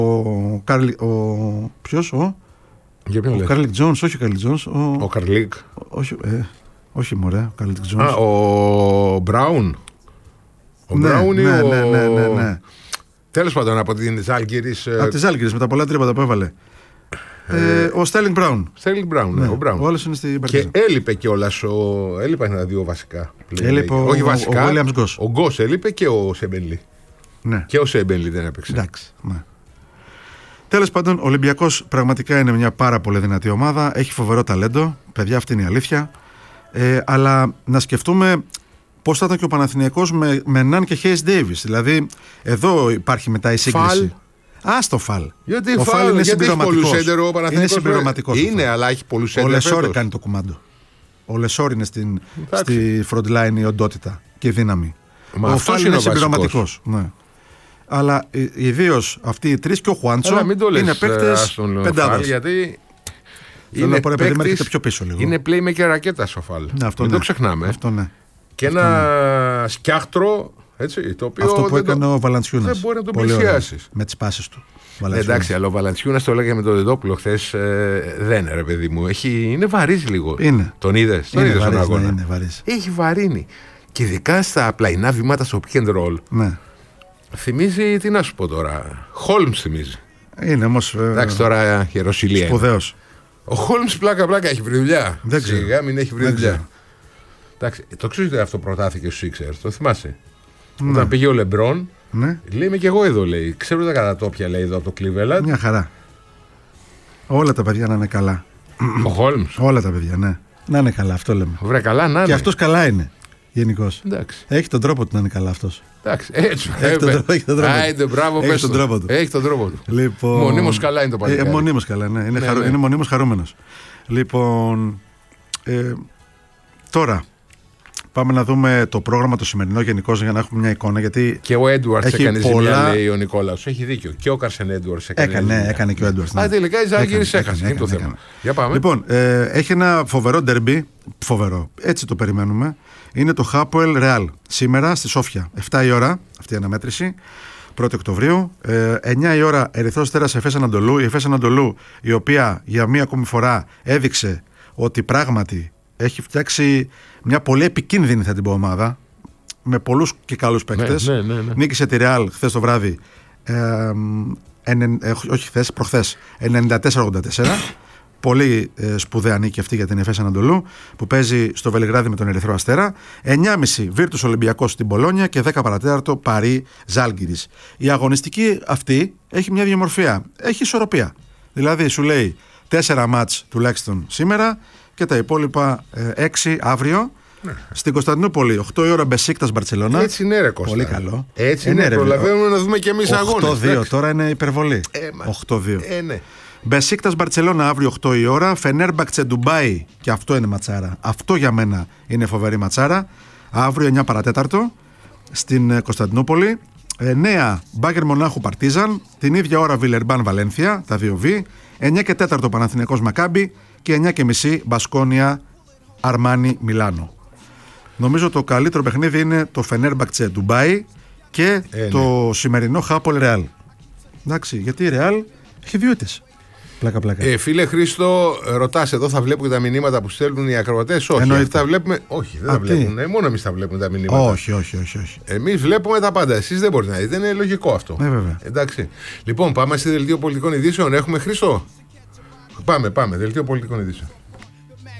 Ποιος? Ο Κάρλικ Τζόνς, όχι ο Κάρλικ Τζόνς. Ο Καρλίκ. Όχι μωρέ, ο Κάρλικ Τζόνς. Ο Μπράουν. Ο Μπράουν ή ναι. Τέλος πάντων, από την Ζάλγκιρις. Από τη Ζάλγκιρις με τα πολλά τρίματα που έβαλε. Ο Στέρλινγκ Μπράουν. Στέρλινγκ Μπράουν, ναι, ο Μπράουν. Όλες είναι στην Παρτίζαν. Και έλειπε κιόλας. Έλειπαν τα δύο βασικά. Έλειπε όχι βασικά. Ο Williams Γκος. Ο Γκος έλειπε και ο Σέμπενλι. Ναι. Και ο Σέμπενλι δεν έπαιξε. Εντάξει. Ναι. Τέλος πάντων, ο Ολυμπιακός πραγματικά είναι μια πάρα πολύ δυνατή ομάδα. Έχει φοβερό ταλέντο. Παιδιά, αυτή είναι η αλήθεια. Αλλά να σκεφτούμε πώς θα ήταν και ο Παναθηναϊκός με Ναν και Χέις Ντέιβις. Δηλαδή, εδώ υπάρχει μετά η σύγκριση. Στο φαλ. Γιατί ο φαλ είναι συμπληρωματικός. Είναι συμπληρωματικός. Είναι, αλλά έχει πολλούς έντερ. Ο Λεσόρ κάνει το κουμάντο. Ο Λεσόρ είναι στη front line η οντότητα και η δύναμη. Ο φαλ είναι συμπληρωματικός. Ναι. Αλλά ιδίως αυτοί οι τρεις και ο Χουάντσο είναι παίκτες πεντάδας. Γιατί είναι παίκτης πιο πίσω λίγο. Είναι playmaker ρακέτα ο φαλ. Μην το ξεχνάμε. Αυτό ναι. Και ένα σκιάχτρο. Έτσι, το οποίο αυτό που έκανε ο Βαλαντσιούνας. Δεν μπορεί να τον πλησιάσει. Με τις πάσες του. Εντάξει, αλλά ο Βαλαντσιούνας το έλεγε με τον Δεδόπουλο χθες. Δεν ρε παιδί μου. Είναι βαρύς λίγο. Είναι. Τον είδες στον αγώνα. Είναι βαρύς. Έχει βαρύνει. Και ειδικά στα πλαϊνά βήματα στο pick and roll. Ναι. Θυμίζει, τι να σου πω τώρα. Χόλμς θυμίζει. Είναι όμως. Εντάξει, τώρα χεροσιλία. Σπουδαίος. Ο Χόλμς πλάκα έχει βρει δουλειά. Δεν ξέρω. Σιγά μην έχει βρει δουλειά. Εντάξει, το ξέρεις ότι αυτό προτάθηκε στους Sixers, το θυμάσαι. Ναι. Όταν πήγε ο Λεμπρόν, ναι. Λέει είμαι και εγώ εδώ, λέει. Ξέρω τα κατατόπια, λέει, εδώ από το Cleveland. Μια χαρά. Όλα τα παιδιά να είναι καλά. Ο Χόλμς. Όλα τα παιδιά, ναι. Να είναι καλά, αυτό λέμε. Βρε καλά, να είναι. Και αυτός καλά είναι. Γενικώς. Εντάξει. Έχει τον τρόπο του να είναι καλά αυτός. Εντάξει, έτσι. Έχει τον τρόπο. Άιντε, μπράβο, έχει τον τρόπο του. Έχει τον τρόπο του. Λοιπόν... Μονίμως καλά είναι το παλικάρι. Μονίμως καλά, ναι. Είναι μονίμως χαρούμενος. Λοιπόν. Τώρα. Πάμε να δούμε το πρόγραμμα το σημερινό γενικώς για να έχουμε μια εικόνα. Γιατί και ο Έντουαρτς έκανε πολλά... ζημιά, λέει ο Νικόλαος. Έχει δίκιο. Και ο Καρσεν Έντουαρτς έκανε και ο Έντουαρτς. Ναι. Τελικά η Ζάλγκιρις έχασε. Είναι το θέμα. Για πάμε. Λοιπόν, έχει ένα φοβερό ντερμπι. Φοβερό. Έτσι το περιμένουμε. Είναι το Χάποελ Ρεάλ. Σήμερα στη Σόφια. 7 η ώρα αυτή η αναμέτρηση. 1η Οκτωβρίου. 9 η ώρα Ερυθρός Αστέρας Εφές Ανατολού. Η Εφές Ανατολού, η οποία για μία ακόμη φορά έδειξε ότι πράγματι έχει φτιάξει μια πολύ επικίνδυνη, θα την πω, ομάδα με πολλούς και καλούς παίκτες. Ναι. Νίκησε τη Ρεάλ χθες το βράδυ, όχι χθες, προχθές, 94-84. Πολύ σπουδαία νίκη αυτή για την Εφές Ανατολού που παίζει στο Βελιγράδι με τον Ερυθρό Αστέρα. 9.30 Βίρτους Ολυμπιακός στην Πολόνια και 10 παρατέταρτο Παρί Ζάλγκιρις. Η αγωνιστική αυτή έχει μια διαμορφία, έχει ισορροπία. Δηλαδή σου λέει 4 μάτς τουλάχιστον σήμερα και τα υπόλοιπα 6 αύριο. Ναι. Στην Κωνσταντινούπολη 8 η ώρα Μπεσίκτας Μπαρτσελώνα. Έτσι είναι, ρε Κώστα. Πολύ καλό. Έτσι είναι, προλαβαίνουμε να δούμε και εμείς αγώνες. 8-2 τώρα είναι υπερβολή. 8-2. Ναι. Μπεσίκτας Μπαρτσελώνα αύριο 8 η ώρα. Φενέρμπαξε Ντουμπάι, και αυτό είναι ματσάρα. Αυτό για μένα είναι φοβερή ματσάρα. Αύριο 9 παρατέταρτο στην Κωνσταντινούπολη. 9 Μπάγκερ Μονάχου Παρτίζαν. Την ίδια ώρα Βιλερμπάν Βαλένθια, τα 2 9 και 4 Παναθηναϊκός Μακάμπι και 9 και μισή Μπασκόνια Αρμάνι Μιλάνο. Νομίζω το καλύτερο παιχνίδι είναι το Φενέρμπαξε Ντουμπάι και το σημερινό Χάπολ Ρεάλ. Εντάξει, γιατί η Ρεάλ έχει 2 ήττες. Πλάκα. Φίλε Χρήστο, ρωτάς εδώ, θα βλέπω και τα μηνύματα που στέλνουν οι ακροατές. Όχι, αυτά βλέπουμε. Όχι, δεν τα βλέπουν. Μόνο εμείς τα βλέπουμε τα μηνύματα. Όχι. Εμείς βλέπουμε τα πάντα. Εσείς δεν μπορείτε να δείτε. Είναι λογικό αυτό. Βέβαια. Εντάξει. Λοιπόν, πάμε στη δελτίο πολιτικών ειδήσεων. Έχουμε Χρήστο. Πάμε. Δελτίο πολιτικών ειδήσεων.